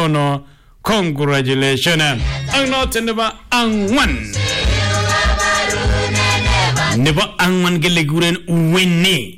nono congratulations ang note neba angwan neba angwan gele guren winnie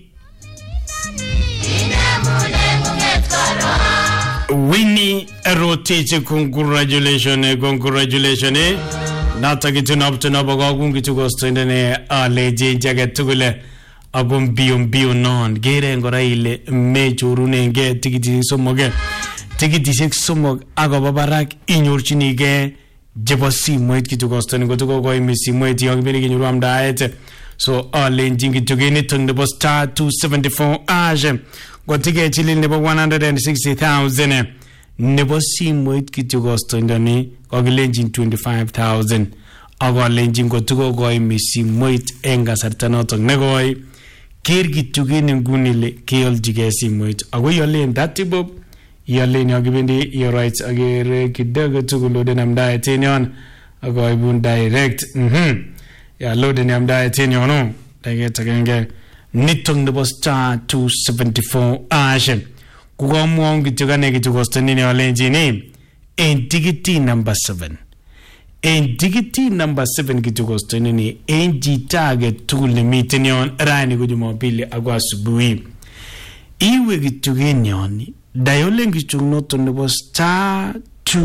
Winnie rotate congratulations natakitin up to nabagung gitu gostene aleje jagatugule agum bium non gere ngora ile mejurune nge tikiti somoge tikiti sek somog agobabarak inyorchinige jebosi moit gitu gostene gotugo goy misi moit yong bini nyuru amdaete so alenji gitu gene tung the star 274 age gotige chilil nebo 160,000 nebo simoit kityo gostondani kogilenjin 25,000 ago lenjin gotugo goy misimoit enga sartanoto negoy kirgityo gene ngunile keoljige simoit ago yolen datibob yolen yogibendi your rights agere kidogo tugulode namdae tenyon ago ibun direct ya loden namdae tenyon dagenge nitong nebo star 274 ashen kugamwong gitugane gitugostani ne walenjini en digiti number 7 en digiti number 7 gitugostani ni en jitage tule mitenion rani kujumapili agwa asubuhi iwe gitugenyoni dayolen gitunoto nebo star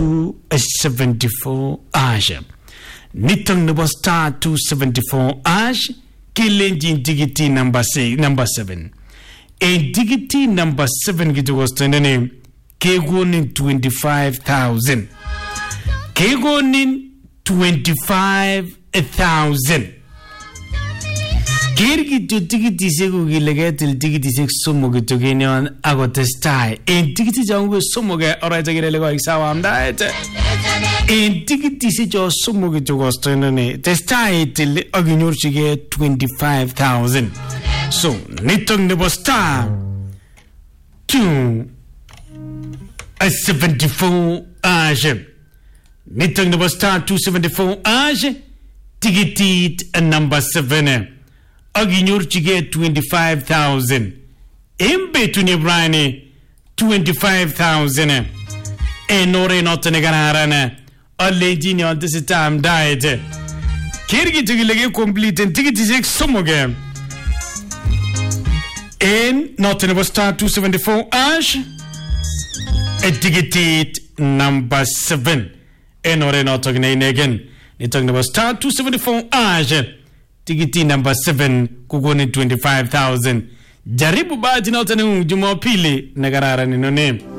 274 ashen nitong nebo star 274 ashen Kilenjin digiti number 7. A digiti number 7 gitugostene kegonin 25,000. Kegonin 25,000. Kirgitu digiti segu gilegetil digiti sek somo gitugenion agotestai. En digiti jangu somo ge oraita girelego isawa amdaete. En digiti se jo somo gitugostene testai til aginyorchige 25,000. So nitong nebo star 274 age. Nitong nebo star 274 age. Tigitit number 7. Aginyorchige 25,000. Embe tunebrani 25,000. Enore notene ganarana. Allegini on this time died. Kirgi tugilege complete and tigitisek somoge. En notene was star 274 ash. A tigitit number 7. Enore notene again. Nitong was star 274 ash. Tikiti number 7 kugoni 25,000. Jaribu bahati na utani Jumapili nagarara nino name.